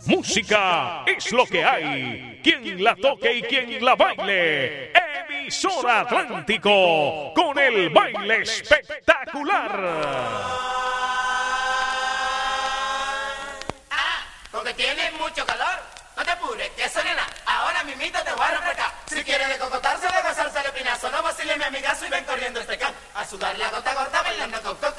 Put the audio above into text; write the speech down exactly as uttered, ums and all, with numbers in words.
Música es lo que hay. Quien la toque y quien la baile. Emisora Atlántico con el baile espectacular. Porque tienes mucho calor, no te apures, que eso nena, ahora mimito te voy a refrescar. Si quieres decocotarse, de gozarse el pinazo, no vacile mi amigazo y ven corriendo este can. A sudar la gota gorda bailando con coco.